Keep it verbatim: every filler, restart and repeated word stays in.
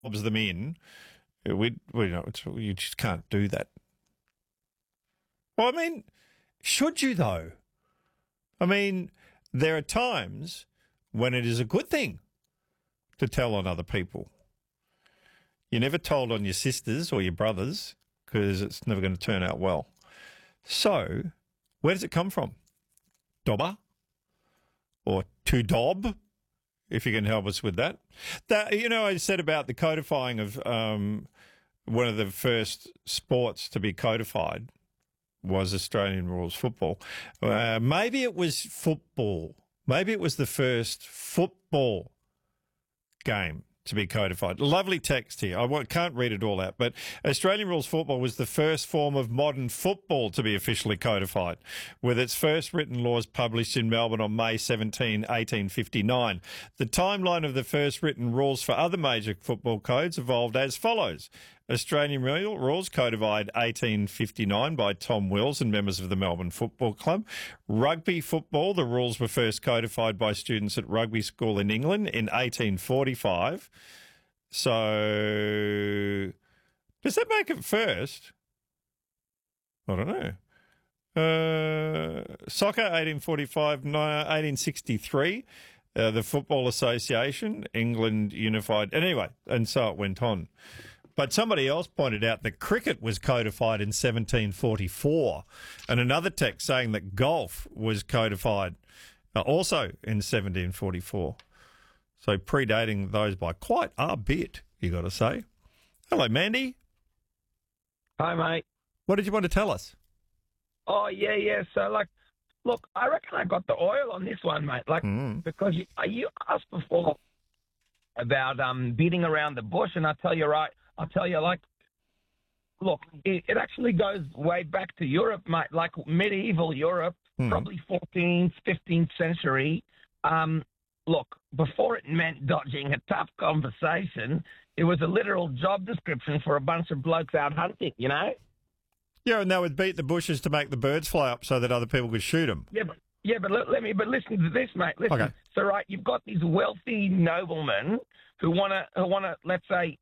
lobs them in. We, we know it's, you just can't do that. Well, I mean, should you though? I mean, there are times when it is a good thing to tell on other people. You're never told on your sisters or your brothers because it's never going to turn out well. So, where does it come from? Dobber? Or to dob? If you can help us with that. That, you know, I said about the codifying of um, one of the first sports to be codified was Australian rules football. Uh, maybe it was football. Maybe it was the first football game to be codified. Lovely text here. I won't- can't read it all out, but Australian rules football was the first form of modern football to be officially codified, with its first written laws published in Melbourne on May seventeenth, eighteen fifty-nine. The timeline of the first written rules for other major football codes evolved as follows. Australian rules codified eighteen fifty-nine by Tom Wills and members of the Melbourne Football Club. Rugby football, the rules were first codified by students at rugby school in England in eighteen forty-five. So, does that make it first? I don't know. Uh, soccer, eighteen forty-five, eighteen sixty-three. Uh, the Football Association, England Unified. Anyway, and so it went on. But somebody else pointed out that cricket was codified in seventeen forty-four, and another text saying that golf was codified uh, also in seventeen forty-four. So predating those by quite a bit, you got to say. Hello, Mandy. Hi, mate. What did you want to tell us? Oh, yeah, yeah. So, like, look, I reckon I got the oil on this one, mate. Like, Mm. because you, you asked before about um beating around the bush, and I tell you, right, I'll tell you, like, look, it, it actually goes way back to Europe, mate, like medieval Europe, Mm. probably fourteenth, fifteenth century. Um, look, before it meant dodging a tough conversation, it was a literal job description for a bunch of blokes out hunting, you know? Yeah, and they would beat the bushes to make the birds fly up so that other people could shoot them. Yeah, but yeah, but let, let me. But listen to this, mate. Listen. Okay. So, right, you've got these wealthy noblemen who want to, who want to, let's say,